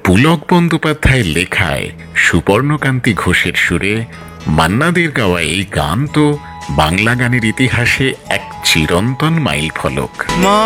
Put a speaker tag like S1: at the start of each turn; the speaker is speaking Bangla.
S1: পুলক বন্দ্যোপাধ্যায়ের লেখায় সুবর্ণকান্তি ঘোষের সুরে মান্নাদের গাওয়া এই গান তো বাংলা গানের ইতিহাসে এক চিরন্তন মাইল ফলক।